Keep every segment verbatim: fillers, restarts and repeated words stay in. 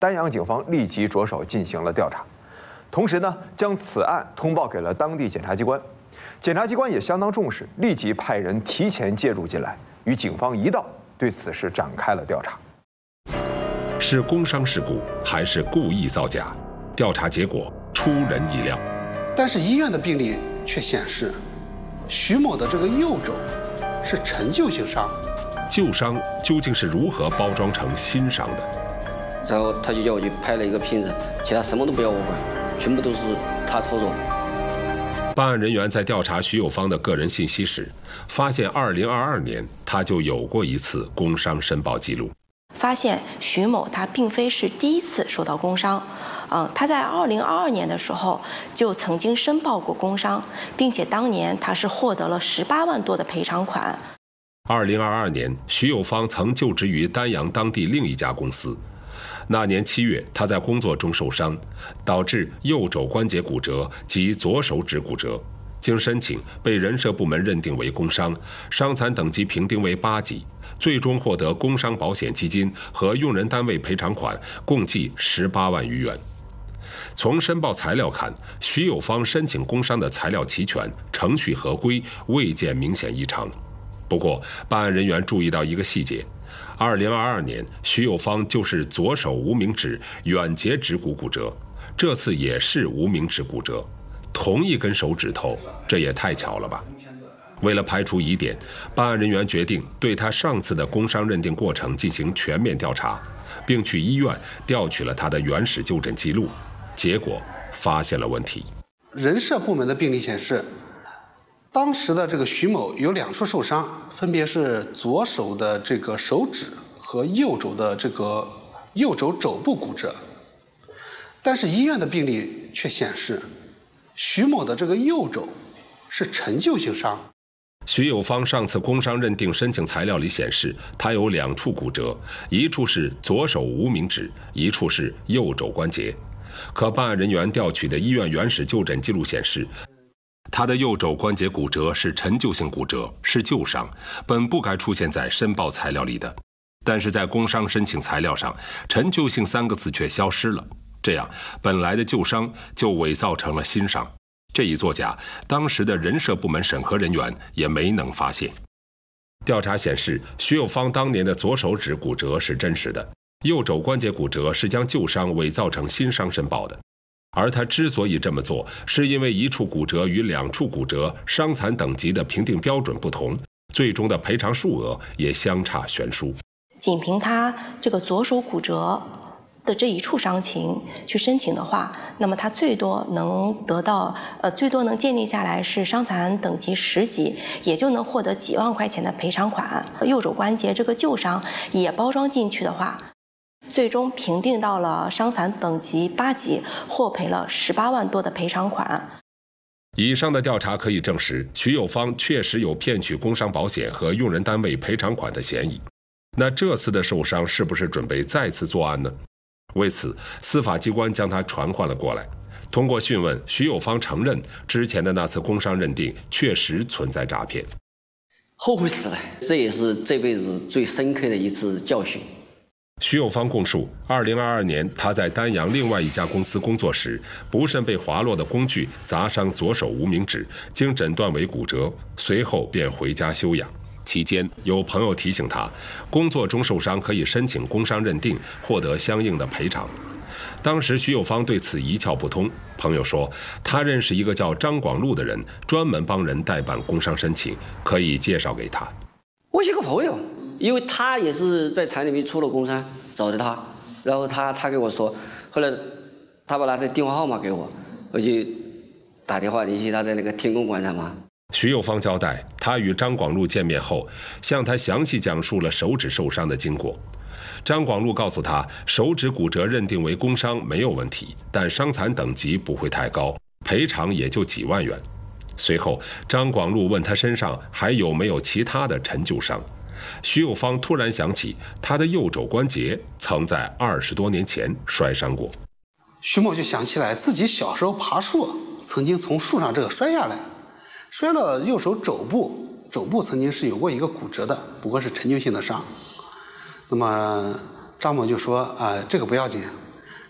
丹阳警方立即着手进行了调查，同时呢，将此案通报给了当地检察机关。检察机关也相当重视，立即派人提前介入进来，与警方一道对此事展开了调查。 是工伤事故还是故意造假？调查结果出人意料。 但是医院的病历却显示，徐某的这个右肘是陈旧性伤。 旧伤究竟是如何包装成新伤的？ 然后他就叫我去拍了一个片子，其他什么都不要我管，全部都是他操作。 办案人员在调查徐有芳的个人信息时，发现二零二二年他就有过一次工伤申报记录。 发现徐某他并非是第一次受到工伤，嗯，他在二零二二年的时候就曾经申报过工伤，并且当年他是获得了十八万多的赔偿款。 二零二二年，徐有芳曾就职于丹阳当地另一家公司。那年七月，他在工作中受伤，导致右肘关节骨折及左手指骨折。经申请，被人社部门认定为工伤，伤残等级评定为八级，最终获得工伤保险基金和用人单位赔偿款，共计十八万余元。从申报材料看，徐有芳申请工伤的材料齐全，程序合规，未见明显异常。不过，办案人员注意到一个细节：二零二二年，徐有芳就是左手无名指远节指骨骨折，这次也是无名指骨折，同一根手指头，这也太巧了吧？为了排除疑点，办案人员决定对他上次的工伤认定过程进行全面调查，并去医院调取了他的原始就诊记录，结果发现了问题。 人社部门的病历显示，当时的这个徐某有两处受伤，分别是左手的这个手指和右肘的这个右肘肘部骨折，但是医院的病历却显示，徐某的这个右肘是陈旧性伤。 徐有芳上次工伤认定申请材料里显示，他有两处骨折，一处是左手无名指，一处是右肘关节。可办案人员调取的医院原始就诊记录显示，他的右肘关节骨折是陈旧性骨折，是旧伤，本不该出现在申报材料里的。但是在工伤申请材料上，陈旧性三个字却消失了，这样本来的旧伤就伪造成了新伤。这一作假，当时的人社部门审核人员也没能发现。调查显示，徐有芳当年的左手指骨折是真实的，右肘关节骨折是将旧伤伪造成新伤申报的。而他之所以这么做，是因为一处骨折与两处骨折伤残等级的评定标准不同，最终的赔偿数额也相差悬殊。 仅凭他这个左手骨折的这一处伤情去申请的话，那么他最多能得到呃最多能鉴定下来是伤残等级十级，也就能获得几万块钱的赔偿款。右肘关节这个旧伤也包装进去的话，最终评定到了伤残等级八级，获赔了十八万多的赔偿款。 以上的调查可以证实，徐有芳确实有骗取工伤保险和用人单位赔偿款的嫌疑。那这次的受伤是不是准备再次作案呢？为此，司法机关将他传唤了过来。通过讯问，徐有芳承认之前的那次工伤认定确实存在诈骗。 后悔死了，这也是这辈子最深刻的一次教训。 徐有芳供述，二零二二年他在丹阳另外一家公司工作时，不慎被滑落的工具砸伤左手无名指，经诊断为骨折，随后便回家休养。期间，有朋友提醒他，工作中受伤可以申请工伤认定，获得相应的赔偿。当时徐有芳对此一窍不通，朋友说他认识一个叫张广禄的人，专门帮人代办工伤申请，可以介绍给他。 我有个朋友，因为他也是在厂里面出了工伤，找的他，然后他他给我说，后来他把他的电话号码给我，我就打电话联系他在那个天宫广场嘛。 徐有芳交代，他与张广禄见面后，向他详细讲述了手指受伤的经过。张广禄告诉他，手指骨折认定为工伤没有问题，但伤残等级不会太高，赔偿也就几万元。随后，张广禄问他身上还有没有其他的陈旧伤。徐有芳突然想起，他的右肘关节曾在二十多年前摔伤过。 徐某就想起来自己小时候爬树，曾经从树上这个摔下来，摔了右手肘部，肘部曾经是有过一个骨折的，不过是陈旧性的伤。那么张某就说啊、呃，这个不要紧，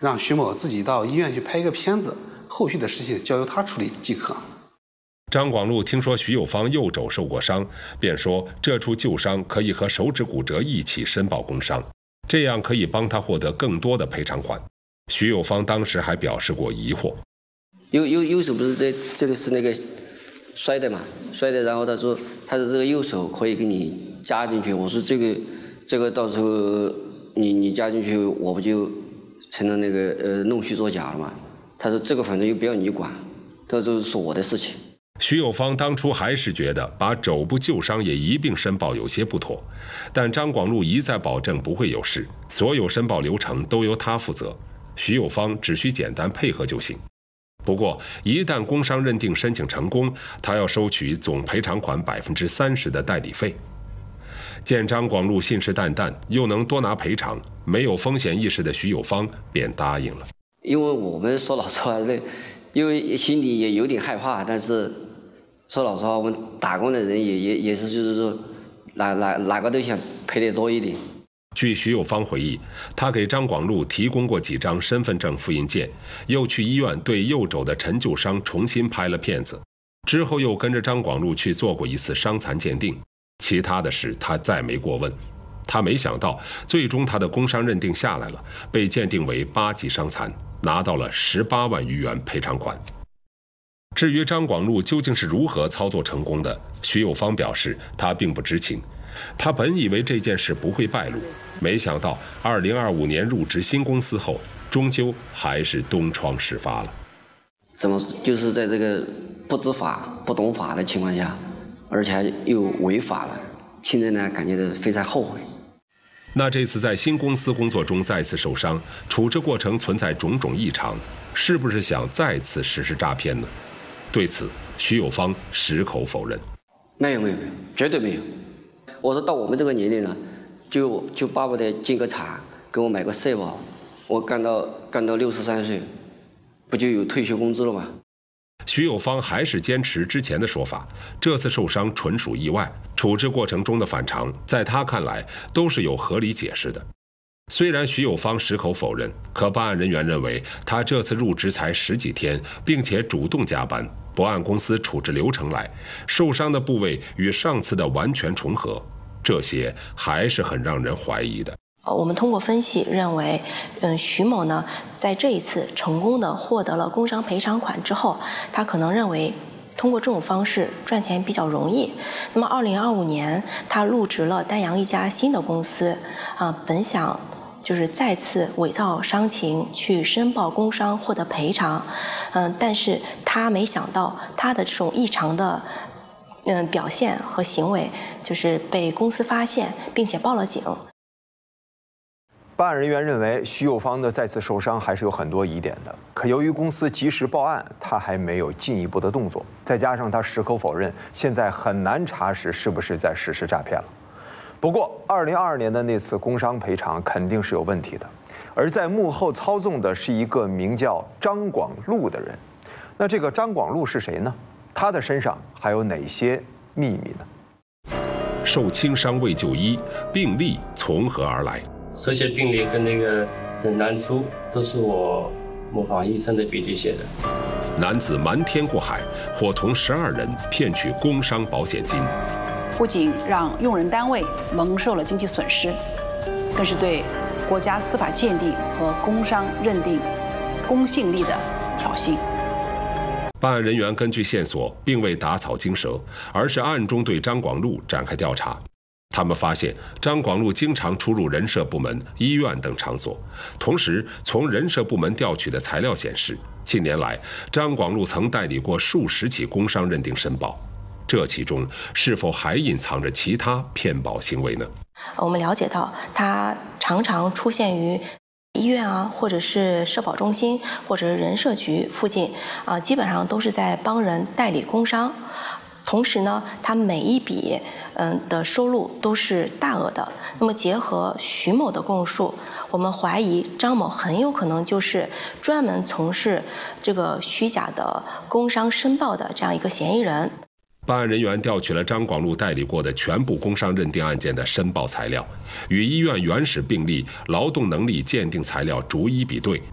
让徐某自己到医院去拍一个片子，后续的事情交由他处理即可。 张广禄听说徐有芳右肘受过伤，便说这处旧伤可以和手指骨折一起申报工伤，这样可以帮他获得更多的赔偿款。徐有芳当时还表示过疑惑， 右右右手不是这这里是那个摔的嘛，摔的，然后他说他的这个右手可以给你加进去，我说这个这个到时候你你加进去，我不就成了那个呃弄虚作假了嘛？他说这个反正又不要你管，他说这是我的事情。 徐有芳当初还是觉得把肘部旧伤也一并申报有些不妥，但张广禄一再保证不会有事，所有申报流程都由他负责，徐有芳只需简单配合就行。不过，一旦工伤认定申请成功，他要收取总赔偿款百分之三十的代理费。见张广禄信誓旦旦，又能多拿赔偿，没有风险意识的徐有芳便答应了。 因为我们说老实话，这因为心里也有点害怕，但是说老实话，我们打工的人也也也是就是说，哪哪哪个都想赔得多一点。 据徐有芳回忆，他给张广禄提供过几张身份证复印件，又去医院对右肘的陈旧伤重新拍了片子，之后又跟着张广禄去做过一次伤残鉴定，其他的事他再没过问。他没想到，最终他的工伤认定下来了，被鉴定为八级伤残，拿到了十八万余元赔偿款。至于张广禄究竟是如何操作成功的，徐有芳表示他并不知情。他本以为这件事不会败露，没想到二零二五年入职新公司后，终究还是东窗事发了。 怎么就是在这个不知法、不懂法的情况下，而且又违法了，现在呢感觉到非常后悔。 那这次在新公司工作中再次受伤，处置过程存在种种异常，是不是想再次实施诈骗呢？对此，徐有芳矢口否认。 没有没有没有，绝对没有。我说到我们这个年龄了，就就巴不得进个厂，给我买个社保，我干到干到六十三岁，不就有退休工资了吗？ 徐有芳还是坚持之前的说法，这次受伤纯属意外，处置过程中的反常，在他看来都是有合理解释的。虽然徐有芳矢口否认，可办案人员认为他这次入职才十几天，并且主动加班，不按公司处置流程来，受伤的部位与上次的完全重合，这些还是很让人怀疑的。 我们通过分析认为，嗯，徐某呢，在这一次成功的获得了工伤赔偿款之后，他可能认为通过这种方式赚钱比较容易。那么，二零二五年他入职了丹阳一家新的公司，啊，本想就是再次伪造伤情去申报工伤获得赔偿，嗯，但是他没想到他的这种异常的嗯表现和行为，就是被公司发现，并且报了警。 办案人员认为徐有芳的再次受伤还是有很多疑点的，可由于公司及时报案，他还没有进一步的动作，再加上他矢口否认，现在很难查实是不是在实施诈骗了。不过，二零二二年的那次工伤赔偿肯定是有问题的，而在幕后操纵的是一个名叫张广禄的人。那这个张广禄是谁呢？他的身上还有哪些秘密呢？ 受轻伤未就医，病例从何而来？ 这些病例跟那个诊断书都是我模仿医生的笔迹写的。 男子瞒天过海，伙同十二人骗取工伤保险金， 不仅让用人单位蒙受了经济损失，更是对国家司法鉴定和工伤认定公信力的挑衅。 办案人员根据线索，并未打草惊蛇，而是暗中对张广禄展开调查。他们发现张广禄经常出入人社部门、医院等场所，同时从人社部门调取的材料显示，近年来张广禄曾代理过数十起工伤认定申报，这其中是否还隐藏着其他骗保行为呢？ 我们了解到，他常常出现于医院啊，或者是社保中心，或者是人社局附近啊，基本上都是在帮人代理工伤。同时呢，他每一笔嗯的收入都是大额的。那么结合徐某的供述，我们怀疑张某很有可能就是专门从事这个虚假的工伤申报的这样一个嫌疑人。 办案人员调取了张广禄代理过的全部工伤认定案件的申报材料，与医院原始病历、劳动能力鉴定材料逐一比对，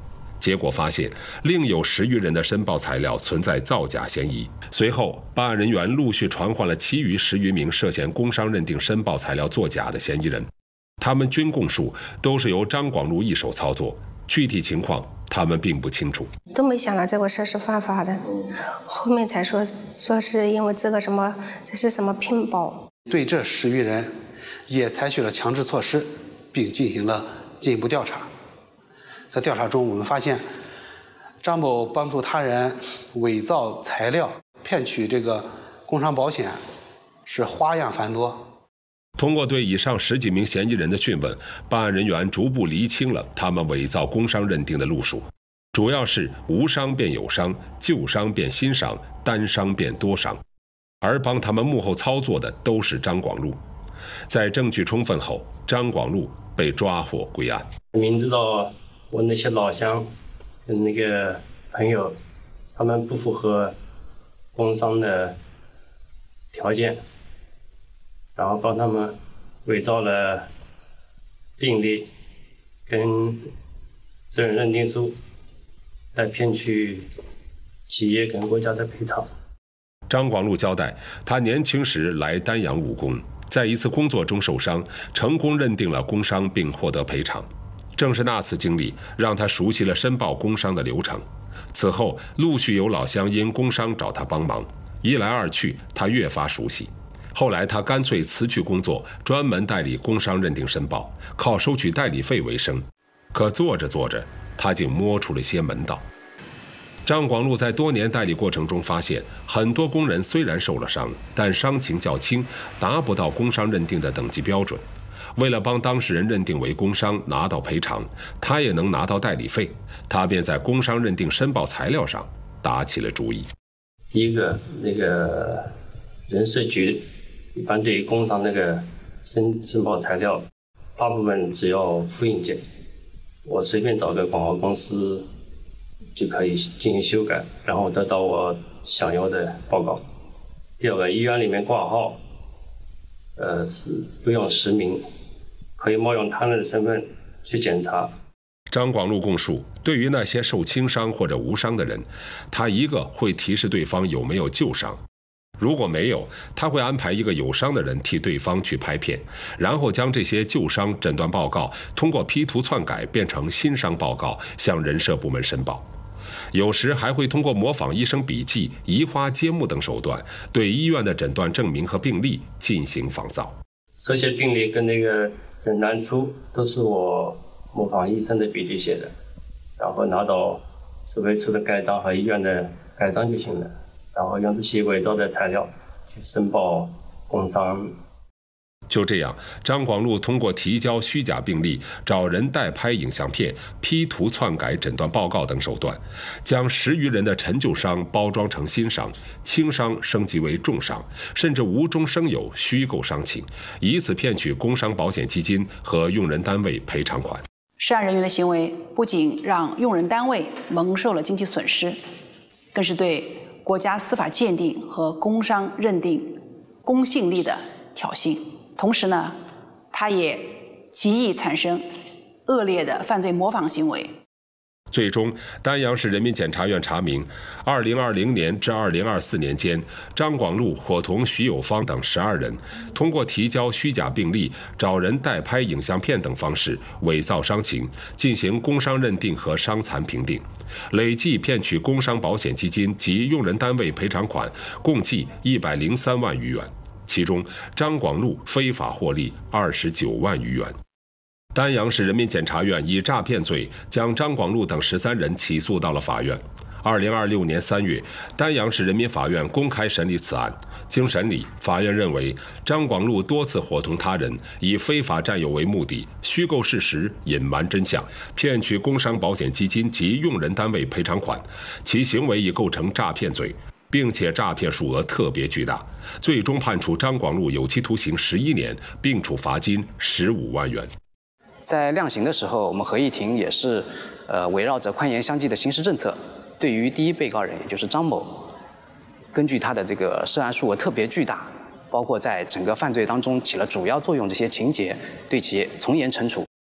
结果发现另有十余人的申报材料存在造假嫌疑。随后，办案人员陆续传唤了其余十余名涉嫌工商认定申报材料作假的嫌疑人，他们均供述都是由张广禄一手操作，具体情况他们并不清楚。 都没想到这个事儿是犯法的，后面才说说是因为这个什么，这是什么聘保。 对这十余人也采取了强制措施，并进行了进一步调查。在调查中，我们发现张某帮助他人伪造材料骗取这个工伤保险是花样繁多。 通过对以上十几名嫌疑人的讯问，办案人员逐步厘清了他们伪造工伤认定的路数，主要是无伤变有伤，旧伤变新伤，单伤变多伤，而帮他们幕后操作的都是张广禄。在证据充分后，张广禄被抓获归案。 明知道我那些老乡跟那个朋友，他们不符合工伤的条件，然后帮他们伪造了病历跟责任认定书，来骗取企业跟国家的赔偿。 张广禄交代，他年轻时来丹阳务工，在一次工作中受伤，成功认定了工伤并获得赔偿。正是那次经历，让他熟悉了申报工伤的流程。此后，陆续有老乡因工伤找他帮忙，一来二去，他越发熟悉。后来，他干脆辞去工作，专门代理工伤认定申报，靠收取代理费为生。可做着做着，他竟摸出了些门道。张广禄在多年代理过程中发现，很多工人虽然受了伤，但伤情较轻，达不到工伤认定的等级标准。为了帮当事人认定为工伤，拿到赔偿，他也能拿到代理费，他便在工伤认定申报材料上打起了主意。 第一个，那个人事局一般对于工伤那个申申报材料，大部分只要复印件，我随便找个广告公司就可以进行修改，然后得到我想要的报告。第二个，医院里面挂号，呃，是不用实名，可以冒用他人的身份去检查。 张广禄供述，对于那些受轻伤或者无伤的人，他一个会提示对方有没有旧伤，如果没有，他会安排一个有伤的人替对方去拍片，然后将这些旧伤诊断报告通过 P 图篡改变成新伤报告，向人社部门申报。有时还会通过模仿医生笔记、移花接木等手段，对医院的诊断证明和病历进行仿造。 这些病历跟那个诊断书都是我模仿医生的笔记写的，然后拿到市卫处的盖章和医院的盖章就行了，然后用这些伪造的材料去申报工伤。 就这样，张广禄通过提交虚假病历、找人代拍影像片、P 图篡改诊断报告等手段，将十余人的陈旧伤包装成新伤，轻伤升级为重伤，甚至无中生有虚构伤情，以此骗取工伤保险基金和用人单位赔偿款。 涉案人员的行为不仅让用人单位蒙受了经济损失，更是对国家司法鉴定和工伤认定公信力的挑衅。同时呢，它也极易产生恶劣的犯罪模仿行为。 最终，丹阳市人民检察院查明，二零二零年至二零二四年间，张广禄伙同徐有芳等十二人，通过提交虚假病历、找人代拍影像片等方式，伪造伤情，进行工伤认定和伤残评定，累计骗取工伤保险基金及用人单位赔偿款共计一百零三万余元。其中，张广禄非法获利二十九万余元。丹阳市人民检察院以诈骗罪将张广禄等十三人起诉到了法院。二零二六年三月，丹阳市人民法院公开审理此案。经审理，法院认为张广禄多次伙同他人，以非法占有为目的，虚构事实、隐瞒真相，骗取工伤保险基金及用人单位赔偿款，其行为已构成诈骗罪，并且诈骗数额特别巨大，最终判处张广禄有期徒刑十一年，并处罚金十五万元。 在量刑的时候，我们合议庭也是，呃，围绕着宽严相济的刑事政策，对于第一被告人，也就是张某，根据他的这个涉案数额特别巨大，包括在整个犯罪当中起了主要作用这些情节，对其从严惩处。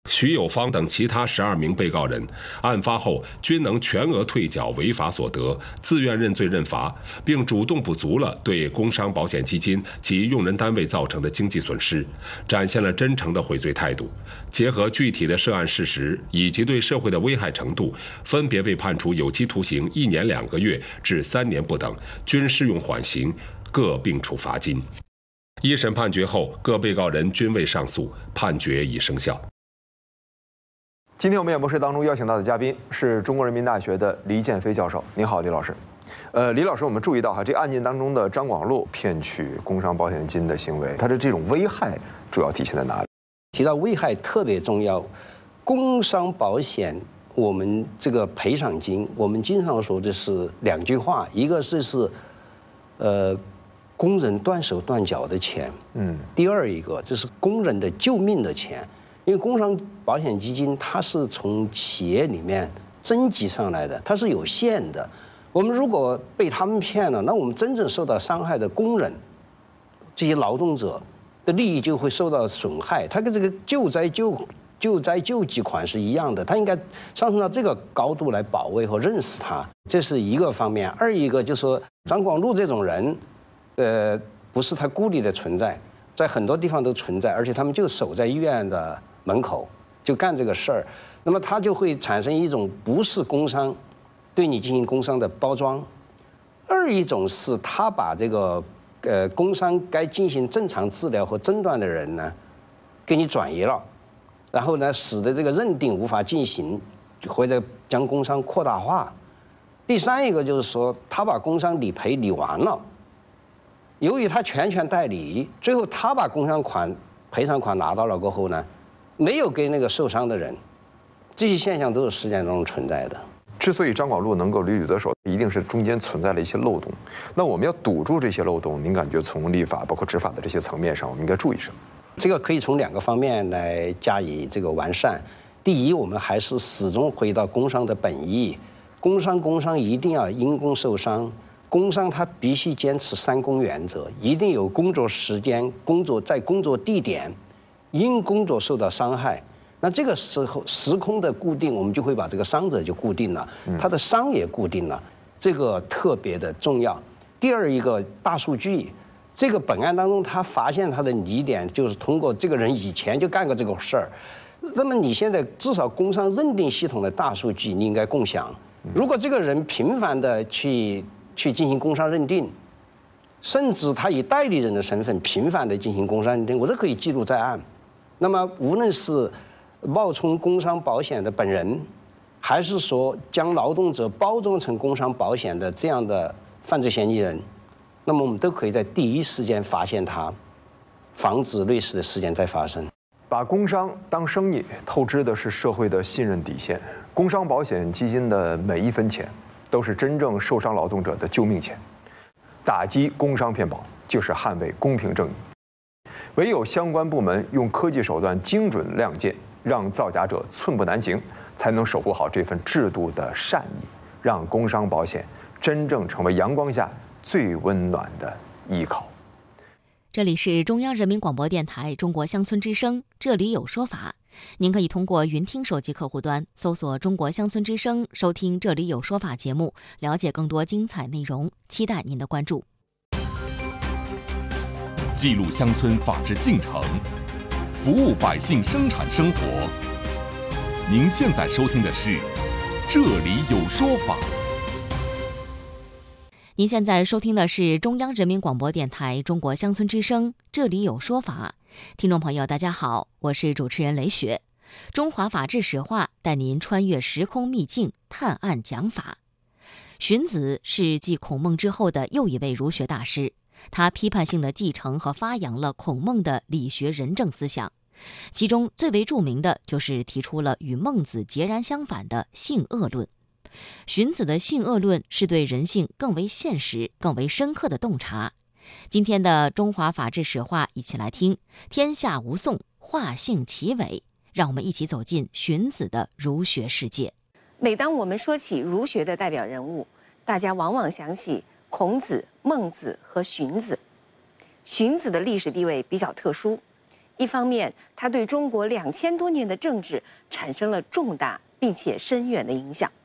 徐有芳等其他十二名被告人，案发后均能全额退缴违法所得，自愿认罪认罚，并主动补足了对工伤保险基金及用人单位造成的经济损失，展现了真诚的悔罪态度。结合具体的涉案事实以及对社会的危害程度，分别被判处有期徒刑一年两个月至三年不等，均适用缓刑，各并处罚金。一审判决后，各被告人均未上诉，判决已生效。 今天我们演播室当中邀请到的嘉宾是中国人民大学的黎建飞教授。您好，李老师。呃，李老师，我们注意到哈，这个案件当中的张广禄骗取工伤保险金的行为，他的这种危害主要体现在哪里？ 提到危害特别重要，工伤保险我们这个赔偿金，我们经常说的是两句话，一个是是，呃，工人断手断脚的钱，嗯，第二一个就是工人的救命的钱。因为工伤保险基金它是从企业里面征集上来的，它是有限的。我们如果被他们骗了，那我们真正受到伤害的工人、这些劳动者的利益就会受到损害。它跟这个救灾救救灾救济款是一样的，它应该上升到这个高度来保卫和认识它，这是一个方面。二一个就是说，张广禄这种人，呃，不是他孤立的存在，在很多地方都存在，而且他们就守在医院的门口就干这个事儿，那么它就会产生一种不是工伤对你进行工伤的包装。二一种是他把这个呃工伤该进行正常治疗和诊断的人呢，给你转移了，然后呢使得这个认定无法进行，或者将工伤扩大化。第三一个就是说，他把工伤理赔理完了，由于他全权代理，最后他把工伤款赔偿款拿到了过后呢，没有给那个受伤的人，这些现象都是实践中存在的。 之所以张广禄能够屡屡得手，一定是中间存在了一些漏洞。那我们要堵住这些漏洞，您感觉从立法包括执法的这些层面上，我们应该注意什么？ 这个可以从两个方面来加以这个完善。第一，我们还是始终回到工伤的本意，工伤工伤一定要因工受伤，工伤它必须坚持三工原则，一定有工作时间、工作在工作地点。因工作受到伤害，那这个时候时空的固定，我们就会把这个伤者就固定了，他的伤也固定了，这个特别的重要。第二一个大数据，这个本案当中他发现他的疑点，就是通过这个人以前就干过这个事儿，那么你现在至少工伤认定系统的大数据你应该共享。如果这个人频繁的去去进行工伤认定，甚至他以代理人的身份频繁的进行工伤认定，我都可以记录在案。那么，无论是冒充工伤保险的本人，还是说将劳动者包装成工伤保险的这样的犯罪嫌疑人，那么我们都可以在第一时间发现他，防止类似的事件再发生。 把工伤当生意，透支的是社会的信任底线。工伤保险基金的每一分钱，都是真正受伤劳动者的救命钱。打击工伤骗保，就是捍卫公平正义。唯有相关部门用科技手段精准亮剑，让造假者寸步难行，才能守护好这份制度的善意，让工伤保险真正成为阳光下最温暖的依靠。 这里是中央人民广播电台中国乡村之声，这里有说法。您可以通过云听手机客户端搜索中国乡村之声，收听这里有说法节目，了解更多精彩内容，期待您的关注。 记录乡村法治进程，服务百姓生产生活。您现在收听的是《这里有说法》。 您现在收听的是中央人民广播电台中国乡村之声，《这里有说法》。听众朋友，大家好，我是主持人雷雪。中华法治史话带您穿越时空秘境，探案讲法。荀子是继孔孟之后的又一位儒学大师。他批判性地继承和发扬了孔孟的理学仁政思想，其中最为著名的就是提出了与孟子截然相反的性恶论。荀子的性恶论是对人性更为现实、更为深刻的洞察。今天的中华法治史话，一起来听天下无讼，化性其伪。让我们一起走进荀子的儒学世界。 每当我们说起儒学的代表人物，大家往往想起孔子、孟子和荀子。荀子的历史地位比较特殊， 一方面，它对中国两千多年的政治产生了重大并且深远的影响。